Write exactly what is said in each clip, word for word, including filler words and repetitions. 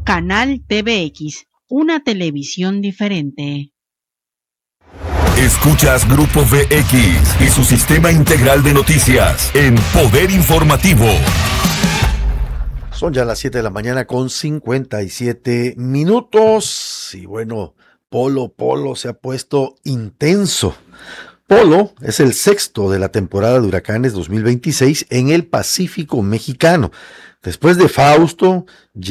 Canal T V X, una televisión diferente. Escuchas Grupo V X y su sistema integral de noticias en Poder Informativo. Son ya las siete de la mañana con cincuenta y siete minutos. Y bueno, Polo Polo se ha puesto intenso. Polo es el sexto de la temporada de huracanes dos mil veintiséis en el Pacífico mexicano. Después de Fausto,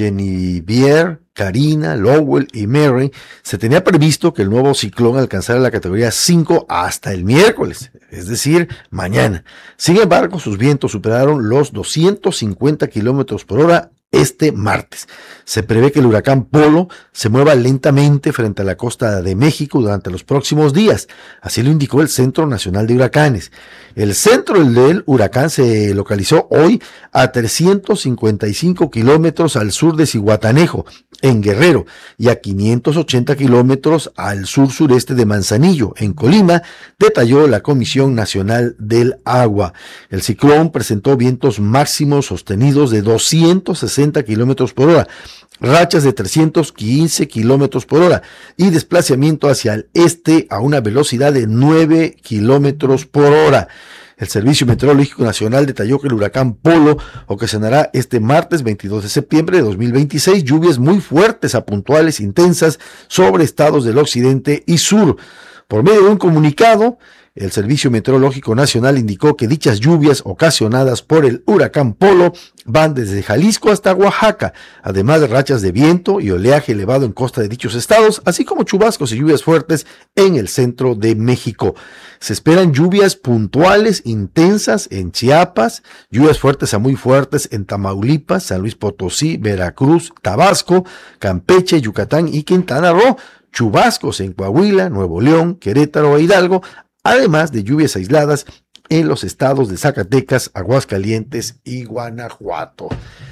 Genevieve, Karina, Lowell y Mary, se tenía previsto que el nuevo ciclón alcanzara la categoría cinco hasta el miércoles, es decir, mañana. Sin embargo, sus vientos superaron los doscientos cincuenta kilómetros por hora este martes. Se prevé que el huracán Polo se mueva lentamente frente a la costa de México durante los próximos días. Así lo indicó el Centro Nacional de Huracanes. El centro del huracán se localizó hoy a trescientos cincuenta y cinco kilómetros al sur de Zihuatanejo, en Guerrero, y a quinientos ochenta kilómetros al sur-sureste de Manzanillo, en Colima, detalló la Comisión Nacional del Agua. El ciclón presentó vientos máximos sostenidos de doscientos sesenta kilómetros por hora, rachas de trescientos quince kilómetros por hora y desplazamiento hacia el este a una velocidad de nueve kilómetros por hora. El Servicio Meteorológico Nacional detalló que el huracán Polo ocasionará este martes veintidós de septiembre de dos mil veintiséis lluvias muy fuertes a puntuales intensas sobre estados del occidente y sur. Por medio de un comunicado, el Servicio Meteorológico Nacional indicó que dichas lluvias ocasionadas por el huracán Polo van desde Jalisco hasta Oaxaca, además de rachas de viento y oleaje elevado en costa de dichos estados, así como chubascos y lluvias fuertes en el centro de México. Se esperan lluvias puntuales intensas en Chiapas, lluvias fuertes a muy fuertes en Tamaulipas, San Luis Potosí, Veracruz, Tabasco, Campeche, Yucatán y Quintana Roo, chubascos en Coahuila, Nuevo León, Querétaro e Hidalgo, además de lluvias aisladas en los estados de Zacatecas, Aguascalientes y Guanajuato.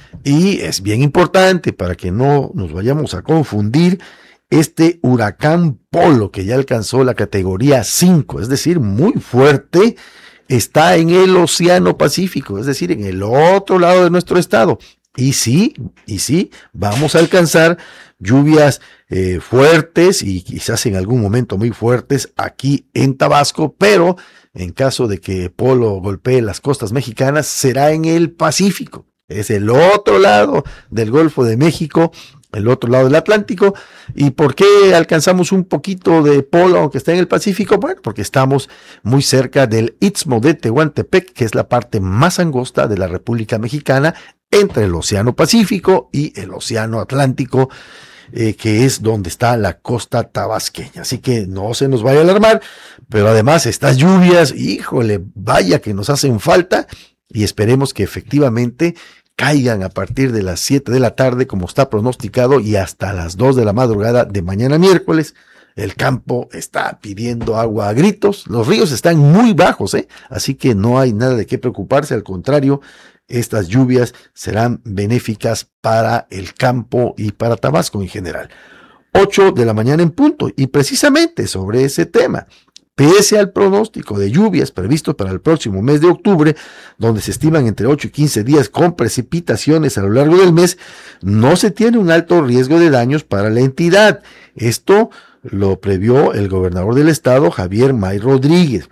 Y es bien importante para que no nos vayamos a confundir, este huracán Polo, que ya alcanzó la categoría cinco, es decir, muy fuerte, está en el Océano Pacífico, es decir, en el otro lado de nuestro estado. Y sí, y sí, vamos a alcanzar lluvias eh, fuertes y quizás en algún momento muy fuertes aquí en Tabasco, pero en caso de que Polo golpee las costas mexicanas, será en el Pacífico. Es el otro lado del Golfo de México, el otro lado del Atlántico. ¿Y por qué alcanzamos un poquito de Polo aunque está en el Pacífico? Bueno, porque estamos muy cerca del Istmo de Tehuantepec, que es la parte más angosta de la República Mexicana, entre el Océano Pacífico y el Océano Atlántico, eh, que es donde está la costa tabasqueña. Así que no se nos vaya a alarmar, pero además estas lluvias, híjole, vaya que nos hacen falta, y esperemos que efectivamente caigan a partir de las siete de la tarde como está pronosticado y hasta las dos de la madrugada de mañana miércoles. El campo está pidiendo agua a gritos, los ríos están muy bajos, ¿eh? Así que no hay nada de qué preocuparse, al contrario, estas lluvias serán benéficas para el campo y para Tabasco en general. ocho de la mañana en punto, y precisamente sobre ese tema, pese al pronóstico de lluvias previsto para el próximo mes de octubre, donde se estiman entre ocho y quince días con precipitaciones a lo largo del mes, no se tiene un alto riesgo de daños para la entidad. Esto lo previó el gobernador del estado, Javier May Rodríguez.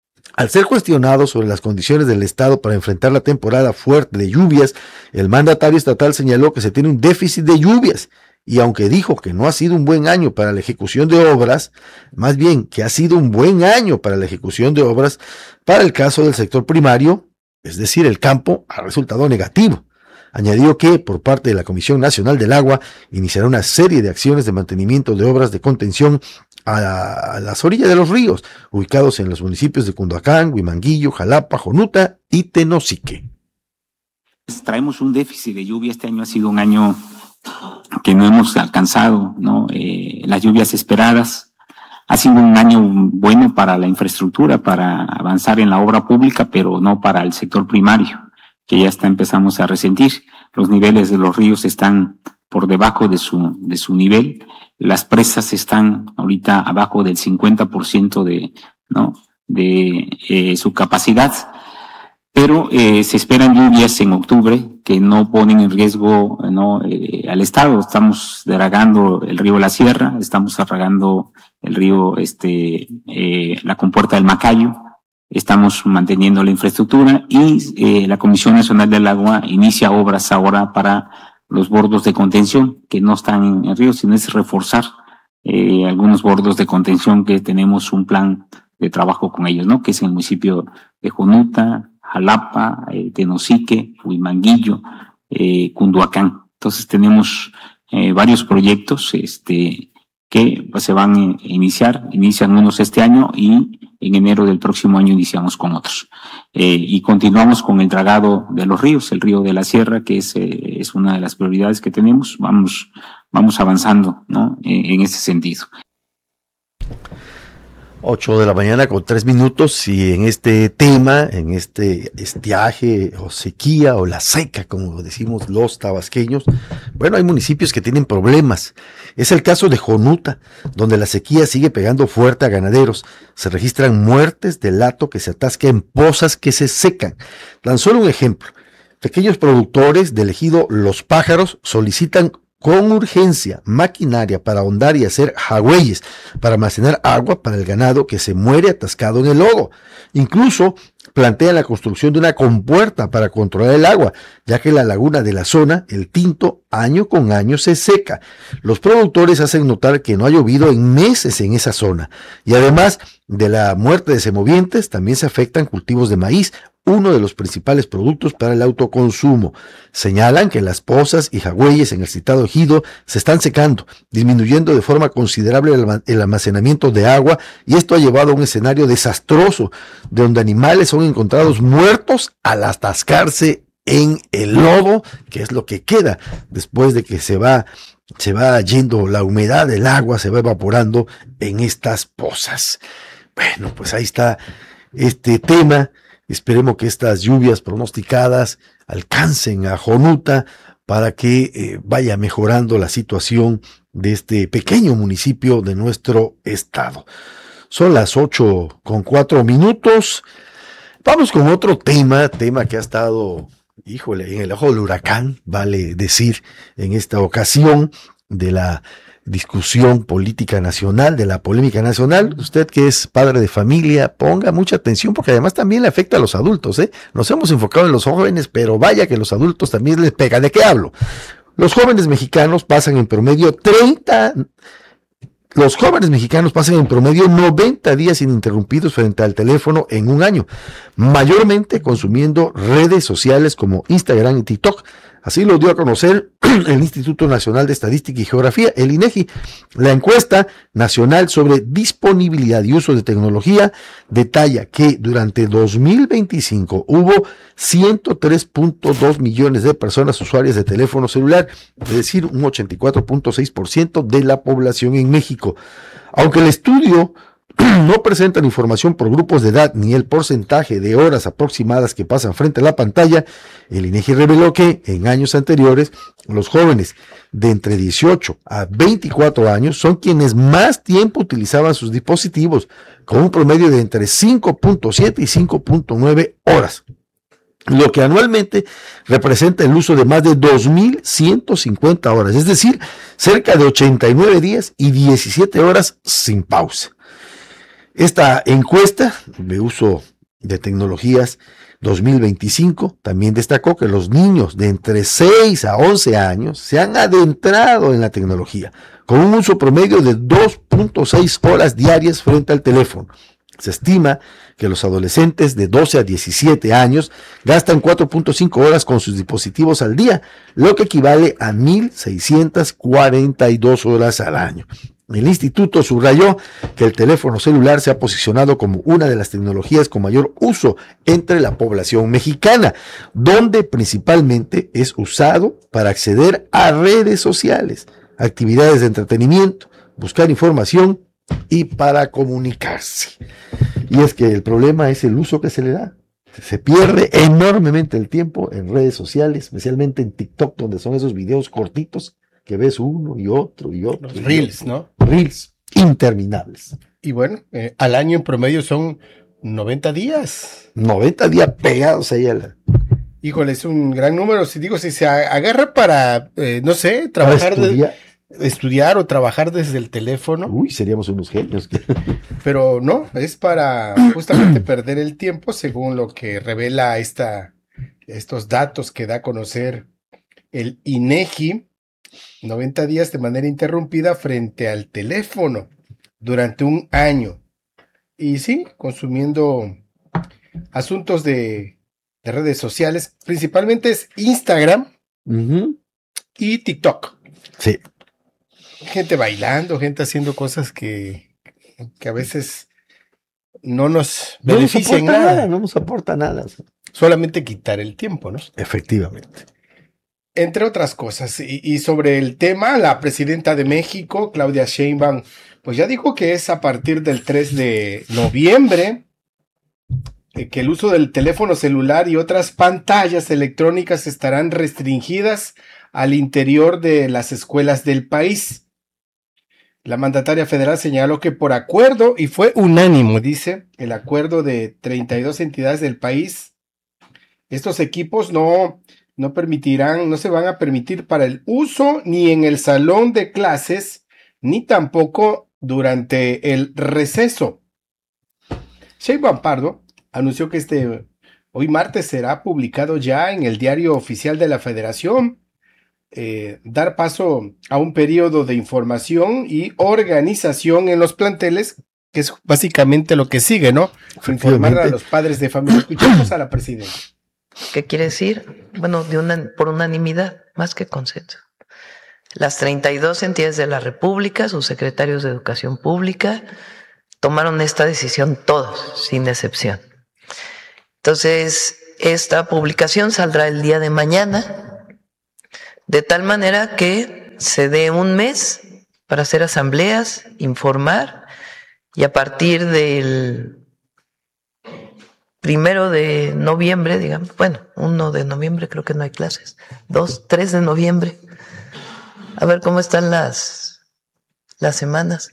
Al ser cuestionado sobre las condiciones del estado para enfrentar la temporada fuerte de lluvias, el mandatario estatal señaló que se tiene un déficit de lluvias, y aunque dijo que no ha sido un buen año para la ejecución de obras, más bien que ha sido un buen año para la ejecución de obras, para el caso del sector primario, es decir, el campo, ha resultado negativo. Añadió que, por parte de la Comisión Nacional del Agua, iniciará una serie de acciones de mantenimiento de obras de contención a, a las orillas de los ríos, ubicados en los municipios de Cunduacán, Huimanguillo, Jalapa, Jonuta y Tenosique. Traemos un déficit de lluvia. Este año ha sido un año que no hemos alcanzado, ¿no? Eh, las lluvias esperadas. Ha sido un año bueno para la infraestructura, para avanzar en la obra pública, pero no para el sector primario, que ya está empezamos a resentir. Los niveles de los ríos están por debajo de su, de su nivel. Las presas están ahorita abajo del cincuenta por ciento de, ¿no? de eh, su capacidad. pero eh, se esperan lluvias en octubre que no ponen en riesgo no eh, al estado. Estamos dragando el río La Sierra, estamos dragando el río este eh, la compuerta del Macayo, estamos manteniendo la infraestructura y eh, la Comisión Nacional del Agua inicia obras ahora para los bordos de contención que no están en el río, sino es reforzar eh, algunos bordos de contención que tenemos un plan de trabajo con ellos, ¿no? Que es en el municipio de Jonuta, Jalapa, eh, Tenosique, Huimanguillo, eh, Cunduacán. Entonces tenemos eh, varios proyectos este, que pues, se van a iniciar, inician unos este año y en enero del próximo año iniciamos con otros. Eh, y continuamos con el dragado de los ríos, el río de la Sierra, que es, eh, es una de las prioridades que tenemos. Vamos, vamos avanzando, ¿no? En, en ese sentido. ocho de la mañana con tres minutos y en este tema, en este estiaje o sequía o la seca, como decimos los tabasqueños, bueno, hay municipios que tienen problemas. Es el caso de Jonuta, donde la sequía sigue pegando fuerte a ganaderos. Se registran muertes de lato que se atasca en pozas que se secan. Tan solo un ejemplo. Pequeños productores del ejido Los Pájaros solicitan con urgencia maquinaria para ahondar y hacer jagüeyes para almacenar agua para el ganado que se muere atascado en el lodo. Incluso plantean la construcción de una compuerta para controlar el agua, ya que la laguna de la zona, el Tinto, año con año se seca. Los productores hacen notar que no ha llovido en meses en esa zona, y además de la muerte de semovientes, también se afectan cultivos de maíz, uno de los principales productos para el autoconsumo. Señalan que las pozas y jagüeyes en el citado ejido se están secando, disminuyendo de forma considerable el almacenamiento de agua, y esto ha llevado a un escenario desastroso, donde animales son encontrados muertos al atascarse en el lodo, que es lo que queda después de que se va, se va yendo la humedad del agua, se va evaporando en estas pozas. Bueno, pues ahí está este tema. Esperemos que estas lluvias pronosticadas alcancen a Jonuta para que eh, vaya mejorando la situación de este pequeño municipio de nuestro estado. Son las ocho con cuatro minutos. Vamos con otro tema, tema que ha estado, híjole, en el ojo del huracán, vale decir, en esta ocasión de la discusión política nacional, de la polémica nacional. Usted que es padre de familia, ponga mucha atención porque además también le afecta a los adultos, ¿eh? Nos hemos enfocado en los jóvenes, pero vaya que los adultos también les pega. ¿De qué hablo? Los jóvenes mexicanos pasan en promedio treinta, los jóvenes mexicanos pasan en promedio noventa días ininterrumpidos frente al teléfono en un año, mayormente consumiendo redes sociales como Instagram y TikTok. Así lo dio a conocer el Instituto Nacional de Estadística y Geografía, el INEGI. La encuesta nacional sobre disponibilidad y uso de tecnología detalla que durante dos mil veinticinco hubo ciento tres punto dos millones de personas usuarias de teléfono celular, es decir, un ochenta y cuatro punto seis por ciento de la población en México. Aunque el estudio no presentan información por grupos de edad ni el porcentaje de horas aproximadas que pasan frente a la pantalla, el INEGI reveló que en años anteriores los jóvenes de entre dieciocho a veinticuatro años son quienes más tiempo utilizaban sus dispositivos, con un promedio de entre cinco punto siete y cinco punto nueve horas, lo que anualmente representa el uso de más de dos mil ciento cincuenta horas, es decir, cerca de ochenta y nueve días y diecisiete horas sin pausa. Esta encuesta de uso de tecnologías dos mil veinticinco también destacó que los niños de entre seis a once años se han adentrado en la tecnología, con un uso promedio de dos punto seis horas diarias frente al teléfono. Se estima que los adolescentes de doce a diecisiete años gastan cuatro punto cinco horas con sus dispositivos al día, lo que equivale a mil seiscientas cuarenta y dos horas al año. El instituto subrayó que el teléfono celular se ha posicionado como una de las tecnologías con mayor uso entre la población mexicana, donde principalmente es usado para acceder a redes sociales, actividades de entretenimiento, buscar información y para comunicarse. Y es que el problema es el uso que se le da. Se pierde enormemente el tiempo en redes sociales, especialmente en TikTok, donde son esos videos cortitos que ves uno y otro y otro. Los reels, ¿no? Reels interminables. Y bueno, eh, al año en promedio son noventa días. noventa días pegados ahí a la... Híjole, es un gran número. Si digo, si se agarra para, eh, no sé, trabajar, Para estudiar. De, estudiar o trabajar desde el teléfono. Uy, seríamos unos genios. Pero no, es para justamente perder el tiempo, según lo que revela esta, estos datos que da a conocer el INEGI. noventa días de manera interrumpida frente al teléfono durante un año. Y sí, consumiendo asuntos de... de redes sociales, principalmente es Instagram uh-huh. y TikTok. Sí. Gente bailando, gente haciendo cosas que, que a veces no nos no benefician nos nada. nada. No nos aporta nada. Solamente quitar el tiempo, ¿no? Efectivamente. Entre otras cosas. Y, y sobre el tema, la presidenta de México, Claudia Sheinbaum, pues ya dijo que es a partir del tres de noviembre que el uso del teléfono celular y otras pantallas electrónicas estarán restringidas al interior de las escuelas del país. La mandataria federal señaló que por acuerdo, y fue unánimo, dice, el acuerdo de treinta y dos entidades del país, estos equipos no, no permitirán, no se van a permitir para el uso ni en el salón de clases, ni tampoco durante el receso. Sheinbaum Pardo anunció que este hoy martes será publicado ya en el diario oficial de la Federación, eh, dar paso a un periodo de información y organización en los planteles, que es básicamente lo que sigue, ¿no? Informar a los padres de familia. Escuchamos a la presidenta. ¿Qué quiere decir? Bueno, de una, por unanimidad, más que consenso. Las treinta y dos entidades de la República, sus secretarios de Educación Pública, tomaron esta decisión todos, sin excepción. Entonces, esta publicación saldrá el día de mañana, de tal manera que se dé un mes para hacer asambleas, informar, y a partir del primero de noviembre, digamos, bueno, uno de noviembre creo que no hay clases, dos, tres de noviembre, a ver cómo están las, las semanas.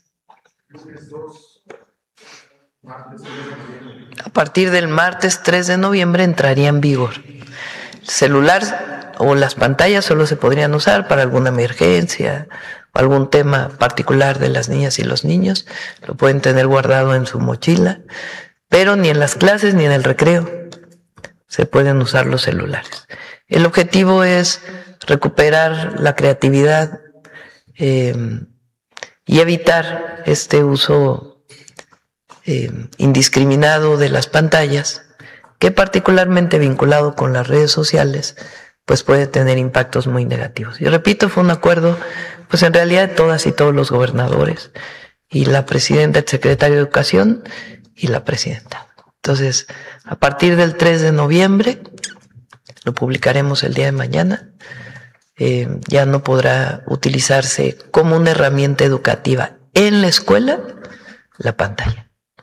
A partir del martes tres de noviembre entraría en vigor. El celular o las pantallas solo se podrían usar para alguna emergencia o algún tema particular de las niñas y los niños. Lo pueden tener guardado en su mochila, pero ni en las clases ni en el recreo se pueden usar los celulares. El objetivo es recuperar la creatividad eh, y evitar este uso Eh, indiscriminado de las pantallas, que particularmente vinculado con las redes sociales, pues puede tener impactos muy negativos. Y repito, fue un acuerdo, pues en realidad de todas y todos los gobernadores, y la presidenta, el secretario de Educación y la presidenta. Entonces, a partir del tres de noviembre, lo publicaremos el día de mañana, eh, ya no podrá utilizarse como una herramienta educativa en la escuela la pantalla.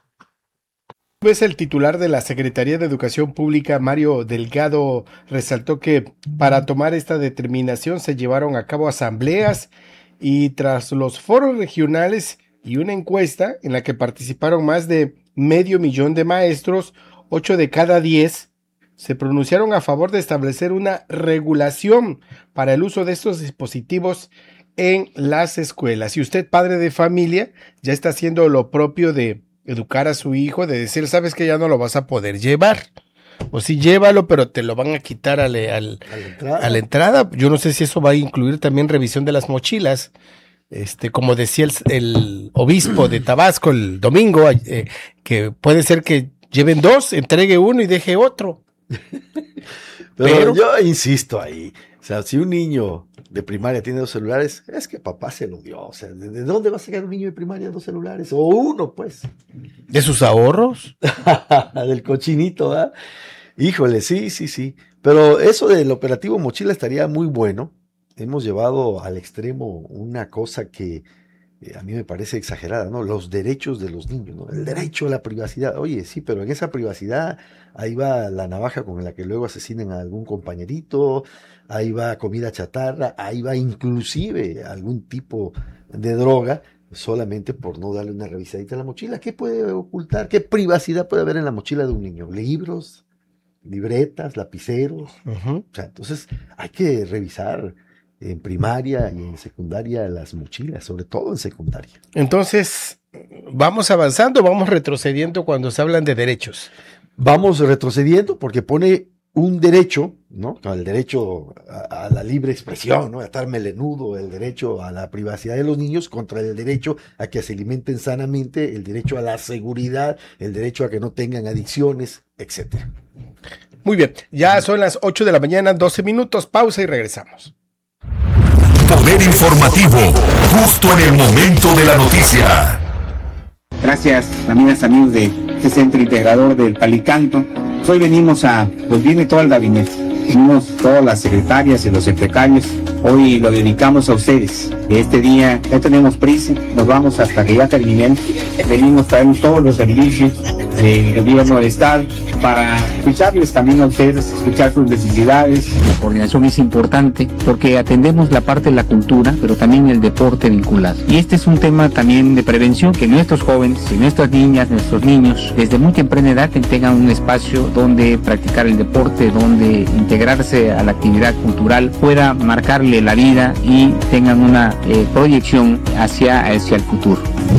El titular de la Secretaría de Educación Pública, Mario Delgado, resaltó que para tomar esta determinación se llevaron a cabo asambleas y tras los foros regionales y una encuesta en la que participaron más de medio millón de maestros, ocho de cada diez se pronunciaron a favor de establecer una regulación para el uso de estos dispositivos en las escuelas. Y usted, padre de familia, ya está haciendo lo propio de educar a su hijo, de decir, sabes que ya no lo vas a poder llevar, o sí llévalo, pero te lo van a quitar al, al, a, la entrada. a la entrada. Yo no sé si eso va a incluir también revisión de las mochilas, este, como decía el, el obispo de Tabasco el domingo, eh, que puede ser que lleven dos, entregue uno y deje otro. pero, pero yo insisto ahí, o sea, si un niño de primaria tiene dos celulares, es que papá se lo dio. O sea, ¿de, de dónde va a sacar un niño de primaria dos celulares? O uno, pues. ¿De sus ahorros? Del cochinito, ¿ah? Híjole, sí, sí, sí. Pero eso del operativo mochila estaría muy bueno. Hemos llevado al extremo una cosa que eh, a mí me parece exagerada, ¿no? Los derechos de los niños, ¿no? El derecho a la privacidad. Oye, sí, pero en esa privacidad ahí va la navaja con la que luego asesinen a algún compañerito, ahí va comida chatarra, ahí va inclusive algún tipo de droga solamente por no darle una revisadita a la mochila. ¿Qué puede ocultar? ¿Qué privacidad puede haber en la mochila de un niño? Libros, libretas, lapiceros. Uh-huh. O sea, entonces hay que revisar en primaria y en secundaria las mochilas, sobre todo en secundaria. Entonces, ¿vamos avanzando o vamos retrocediendo cuando se hablan de derechos? Vamos retrocediendo porque pone un derecho, ¿no? El derecho a, a la libre expresión, ¿no? A estar melenudo, el derecho a la privacidad de los niños contra el derecho a que se alimenten sanamente, el derecho a la seguridad, el derecho a que no tengan adicciones, etcétera. Muy bien, ya son las ocho de la mañana, doce minutos, pausa y regresamos. Poder informativo, justo en el momento de la noticia. Gracias, amigas, amigos de este centro integrador del Palicanto. Hoy venimos a, pues viene todo el gabinete, venimos todas las secretarias y los secretarios, hoy lo dedicamos a ustedes. Este día ya tenemos prisa, nos vamos hasta que ya terminen, venimos, traemos todos los servicios del gobierno del Estado para escucharles también a ustedes, escuchar sus necesidades. La coordinación es importante porque atendemos la parte de la cultura, pero también el deporte vinculado. Y este es un tema también de prevención, que nuestros jóvenes y nuestras niñas, nuestros niños, desde muy temprana edad tengan un espacio donde practicar el deporte, donde integrarse a la actividad cultural, pueda marcarle la vida y tengan una eh, proyección hacia, hacia el futuro.